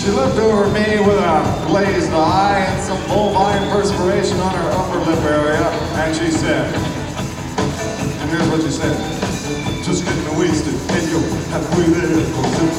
She looked over at me with a glazed eye and some bovine perspiration on her upper lip area, and she said, and here's what she said.